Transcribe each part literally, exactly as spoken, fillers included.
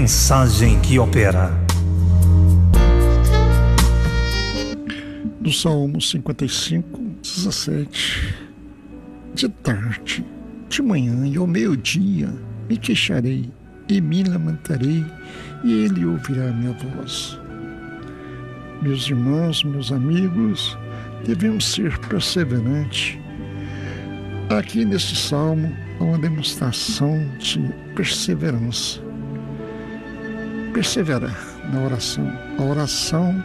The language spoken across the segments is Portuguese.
Mensagem que opera. Do Salmo cinquenta e cinco, dezessete. De tarde, de manhã e ao meio-dia me queixarei e me lamentarei, e ele ouvirá minha voz. Meus irmãos, meus amigos, devemos ser perseverantes. Aqui nesse salmo há uma demonstração de perseverança. Perseverar na oração. A oração,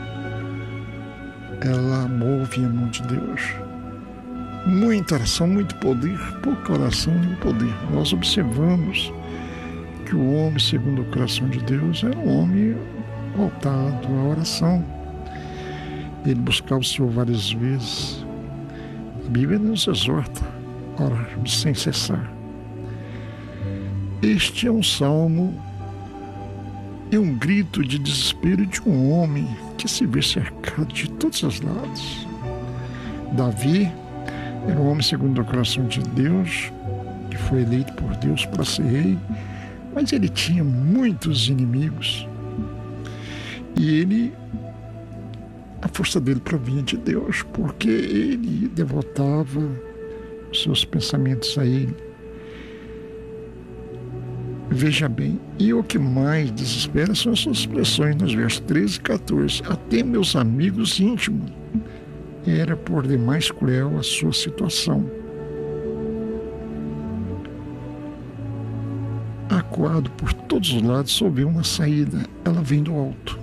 ela move a mão de Deus. Muita oração, muito poder, pouca oração, nenhum poder. Nós observamos que o homem, segundo o coração de Deus, era um homem voltado à oração. Ele buscava o Senhor várias vezes. A Bíblia nos exorta a orarmos sem cessar. Este é um salmo, é um grito de desespero de um homem que se vê cercado de todos os lados. Davi era um homem segundo o coração de Deus, que foi eleito por Deus para ser rei, mas ele tinha muitos inimigos. E ele, a força dele provinha de Deus, porque ele devotava os seus pensamentos a ele. Veja bem, e o que mais desespera são as suas expressões nos versos treze e quatorze. Até meus amigos íntimos, era por demais cruel a sua situação. Acuado por todos os lados, só vê uma saída, ela vem do alto.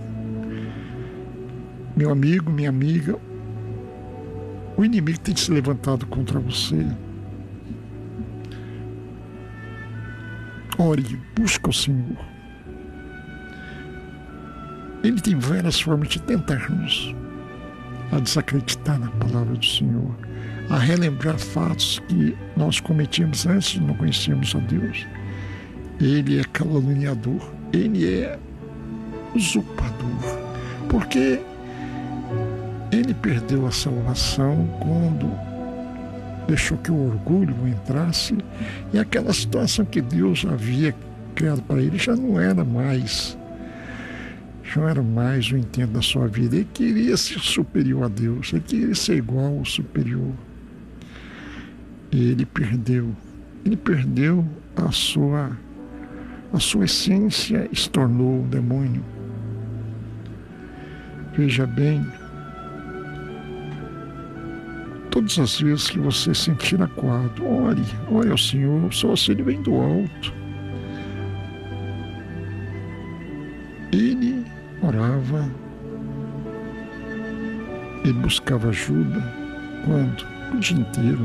Meu amigo, minha amiga, o inimigo tem se levantado contra você. Ore, busca o Senhor. Ele tem várias formas de tentar-nos a desacreditar na palavra do Senhor, a relembrar fatos que nós cometíamos antes de não conhecermos a Deus. Ele é caluniador, ele é usurpador, porque ele perdeu a salvação quando deixou que o orgulho entrasse, e aquela situação que Deus havia criado para ele já não era mais, já não era mais o intento da sua vida. Ele queria ser superior a Deus, ele queria ser igual ao superior. E ele perdeu, ele perdeu a sua, a sua essência, e se tornou um demônio. Veja bem, todas as vezes que você sentir acuado, ore, ore ao Senhor, o seu auxílio vem do alto. Ele orava, ele buscava ajuda, quando? O dia inteiro.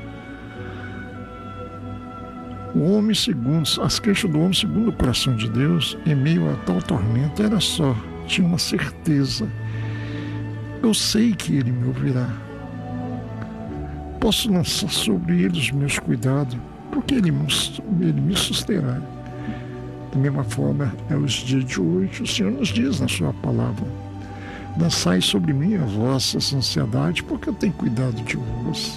O homem segundo, as queixas do homem segundo o coração de Deus, em meio a tal tormento, era só, tinha uma certeza: eu sei que ele me ouvirá. Posso lançar sobre ele os meus cuidados, porque ele, ele me susterá. Da mesma forma, é os dias de hoje, o Senhor nos diz na sua palavra: lançai sobre mim as vossas ansiedades, porque eu tenho cuidado de vós.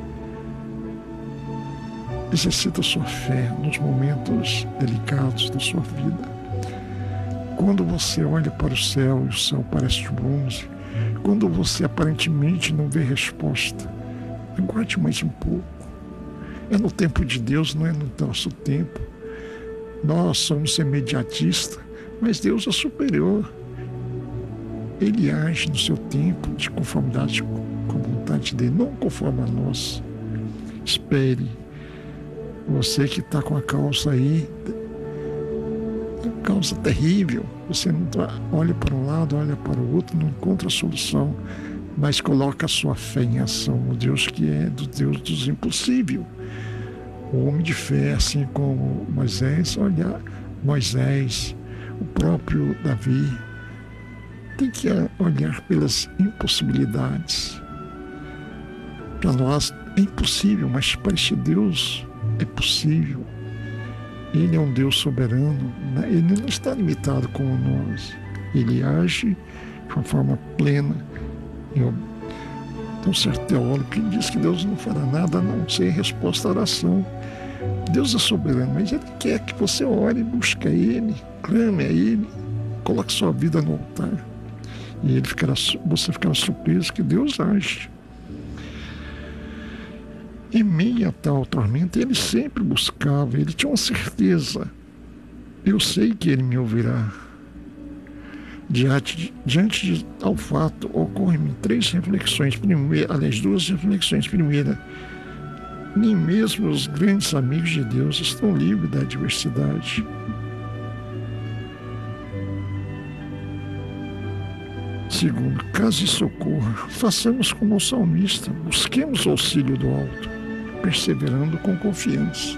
Exercita a sua fé nos momentos delicados da sua vida. Quando você olha para o céu e o céu parece de bronze, quando você aparentemente não vê resposta, aguarde mais um pouco. É no tempo de Deus, não é no nosso tempo. Nós somos imediatistas, mas Deus é superior. Ele age no seu tempo, de conformidade com a vontade dele, não conforme a nós. Espere. Você que está com a causa aí, uma causa terrível, você não tá, olha para um lado, olha para o outro, não encontra a solução, mas coloca a sua fé em ação, o Deus que é do Deus dos impossíveis. O homem de fé, assim como Moisés, olha, Moisés, o próprio Davi, tem que olhar pelas impossibilidades. Para nós é impossível, mas para este Deus é possível. Ele é um Deus soberano, né? Ele não está limitado como nós. Ele age de uma forma plena. Eu, tem um certo teólogo que diz que Deus não fará nada a não ser resposta à oração. Deus é soberano, mas Ele quer que você ore, busque a Ele, clame a Ele, coloque sua vida no altar. E ele ficará, você ficará surpreso que Deus age. Em meio a tal tormenta, ele sempre buscava, ele tinha uma certeza. Eu sei que Ele me ouvirá. Diante de, diante de tal fato, ocorrem-me três reflexões. Primeira, aliás, duas reflexões. Primeira, nem mesmo os grandes amigos de Deus estão livres da adversidade. Segundo, caso isso ocorra, façamos como o salmista, busquemos o auxílio do alto, perseverando com confiança.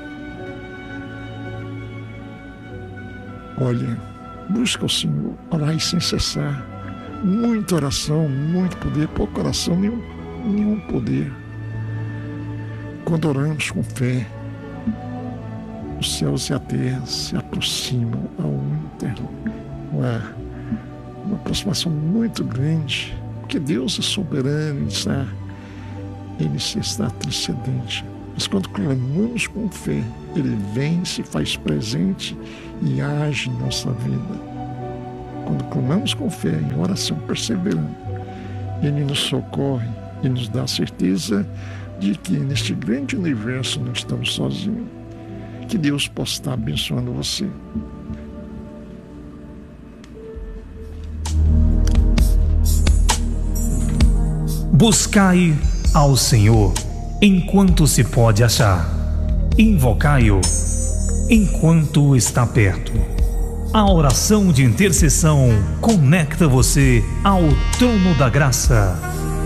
Olha, busca o Senhor, orai sem cessar. Muita oração, muito poder, pouca oração, nenhum, nenhum poder. Quando oramos com fé, os céus e a terra se aproximam a um interno, uma, uma aproximação muito grande, porque Deus é soberano, Ele está, Ele está transcendente. Mas quando clamamos com fé, Ele vem, se faz presente e age em nossa vida. Quando clamamos com fé, em oração perseverando, Ele nos socorre e nos dá a certeza de que neste grande universo não estamos sozinhos. Que Deus possa estar abençoando você. Buscai ao Senhor enquanto se pode achar. Invocai-o enquanto está perto. A oração de intercessão conecta você ao trono da graça.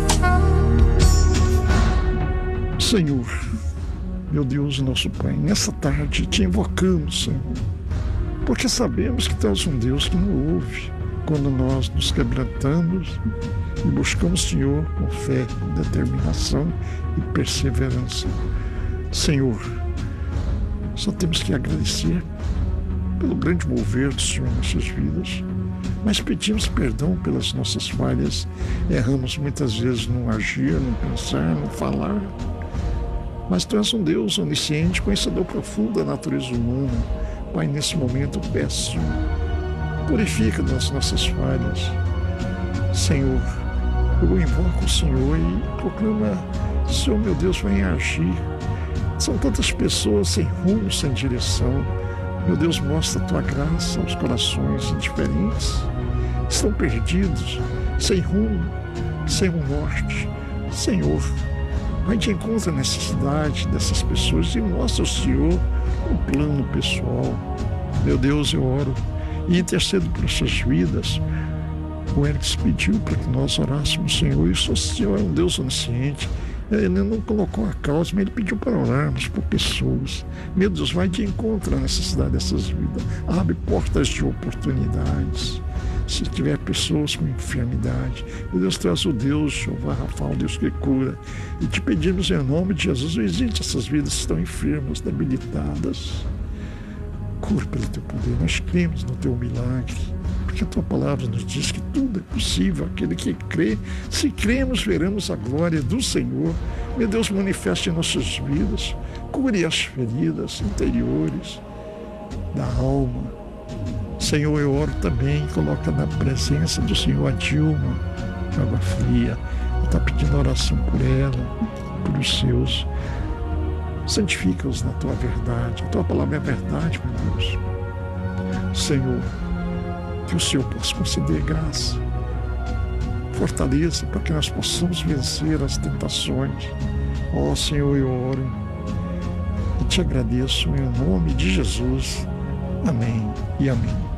Senhor, meu Deus e nosso Pai, nessa tarde te invocamos, Senhor, porque sabemos que Tu és um Deus que nos ouve quando nós nos quebrantamos e buscamos, Senhor, com fé, com determinação e perseverança. Senhor, só temos que agradecer pelo grande mover do Senhor em nossas vidas, mas pedimos perdão pelas nossas falhas. Erramos muitas vezes no agir, no pensar, no falar. Mas Tu és um Deus onisciente, conhecedor profundo da natureza humana. Pai, nesse momento eu peço, Senhor, purifica das nossas falhas. Senhor, eu invoco o Senhor e proclama: Senhor, meu Deus, vem agir. São tantas pessoas sem rumo, sem direção. Meu Deus, mostra a Tua graça aos corações indiferentes. Estão perdidos, sem rumo, sem um norte. Senhor, vai de encontro à necessidade dessas pessoas e mostra ao Senhor um plano pessoal. Meu Deus, eu oro e intercedo por essas vidas. O Eric pediu para que nós orássemos, Senhor, e o Senhor é um Deus onisciente. Ele não colocou a causa, mas Ele pediu para orarmos por pessoas. Meu Deus, vai de encontro à necessidade dessas vidas. Abre portas de oportunidades. Se tiver pessoas com enfermidade, meu Deus, traz o Deus, Jeová Rafael, Deus que cura. E te pedimos em nome de Jesus, visite essas vidas que estão enfermas, debilitadas. Cura pelo Teu poder. Nós cremos no Teu milagre, porque a Tua palavra nos diz que tudo é possível aquele que crê. Se cremos, veremos a glória do Senhor. Meu Deus, manifeste em nossas vidas. Cure as feridas interiores da alma. Senhor, eu oro também, coloca na presença do Senhor a Dilma, de água fria. Eu estou pedindo oração por ela, por os seus. Santifica-os na Tua verdade. A Tua palavra é verdade, meu Deus. Senhor, que o Senhor possa conceder graça, fortaleza, para que nós possamos vencer as tentações. Ó Senhor, eu oro e te agradeço em nome de Jesus. Amém e amém.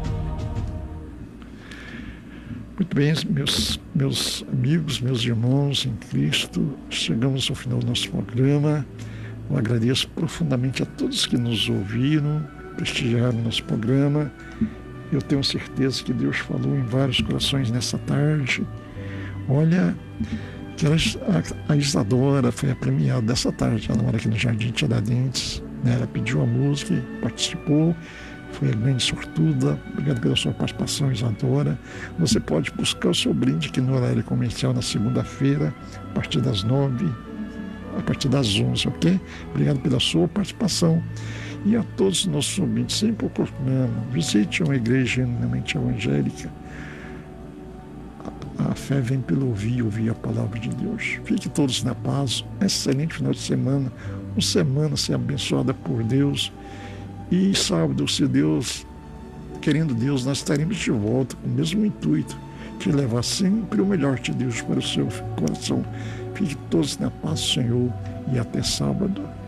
Muito bem, meus, meus amigos, meus irmãos em Cristo, chegamos ao final do nosso programa. Eu agradeço profundamente a todos que nos ouviram, prestigiaram o nosso programa. Eu tenho certeza que Deus falou em vários corações nessa tarde. Olha, que a, a Isadora foi a premiada dessa tarde. Ela mora aqui no Jardim Tiradentes, né? Ela pediu a música, participou, foi a grande sortuda. Obrigado pela sua participação, Isadora. Você pode buscar o seu brinde aqui no horário comercial na segunda-feira, a partir das nove a partir das onze, ok? Obrigado pela sua participação. E a todos os nossos ouvintes, sempre procurando, visite uma igreja genuinamente evangélica. A fé vem pelo ouvir, ouvir a palavra de Deus. Fiquem todos na paz. Excelente final de semana. Uma semana ser abençoada por Deus. E sábado, se Deus, querendo Deus, nós estaremos de volta com o mesmo intuito de levar sempre o melhor de Deus para o seu coração. Fiquem todos na paz do Senhor e até sábado.